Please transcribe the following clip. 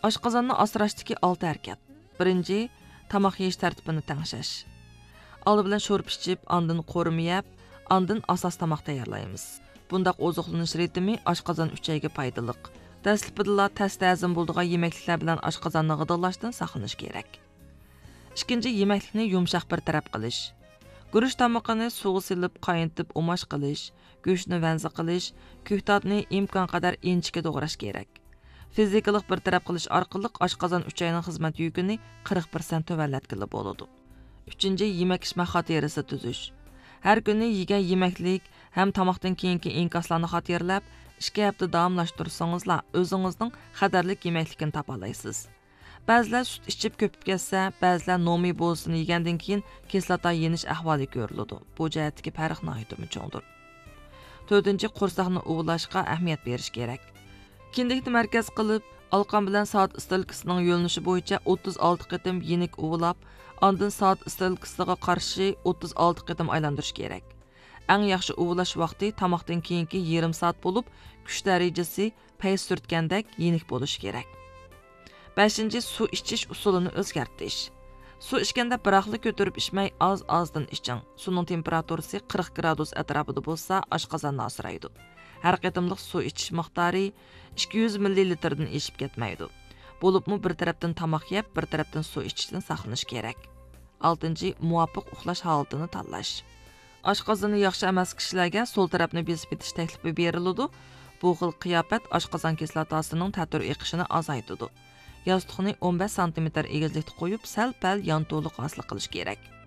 Oshqozonni asrashdagi 6 harakat. Birinchi, tamoq yeyish tartibini tengshash. Oldi bilan sho'rib ichib, ondan qo'rma yeb, ondan asos tamoq tayyorlaymiz. Bundaq ozuqlanish ritmi oshqozon uchayga foydali. Dastlabida ta'zim bo'ladigan yemekliklar bilan oshqozonni g'idolashdan saqlanish kerak. Ikkinchi, yemeklikni yumshoq bir taraf qilish. Guruch tomoqini suvga silib, qaynatib umash qilish, go'shtni vanza qilish, ko'ktatni imkon qadar inchga to'g'rash kerak. Fizikalik bir taraf qilish orqali oshqozon uchayining xizmat yukini 40% tovanlatgili bo'ladi. Uchinchi, yemak ichma xotirasi tuzish. Har kuni yegan yemeklik ham tamoqdan keyingi inkaslarni xotirlab, 2 hafta davomlashtirsangizlar, o'zingizning xatarlik yemekligini topalaysiz. Ba'zilar sut ichib ko'pib ketsa, ba'zilar nomiy bo'lsin yegandan keyin kislota yenish ahvoli ko'riladi. Bu jihatdagi farq nihoyatda cho'ngdir. 4. Qo'rsaqni uvlashga ahamiyat berish kerak. Kindikni markaz qilib, alqon bilan soat istilkisining yo'linishi bo'yicha 36 qitim yenik uvlab, ondan soat istilkisiga qarshi 36 qitim aylantirish kerak. Eng yaxshi uvlash vaqti tamoqdan keyingi yarim soat bo'lib, kuch darajasi pay surtgandek yenik bo'lishi kerak. 5. Suv ichish usulini o'zgartirish. Suv ichganda biroqli ko'tarib ichmay, oz-ozdan iching. Suvning temperaturasi 40 gradus atrofida bo'lsa, oshqozonni asraydi. Har qitimliq suv ichish miqdori 200 ml dan eshib ketmaydi. Bo'libmi bir tarafdan tamoq yeb, bir tarafdan suv ichishdan saqlanish kerak. 6. Muvofiq uxlash holatini tanlash. Oshqozoni yaxshi emas kishilarga so'l tarafni besib etish taklifi beriladi. Bu xil qiyofat oshqozon kislotasining ta'tir eqishini azaytadi. Yostiqni 15 cm egizlikda qo'yib, sal-pal yon to'liq hosil qilish kerak.